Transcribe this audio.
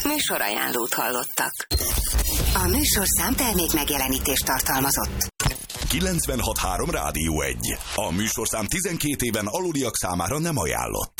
Műsorajánlót hallottak. A műsorszám termék megjelenítést tartalmazott. 96.3 Rádió 1. A műsorszám 12 éven aluliak számára nem ajánlott.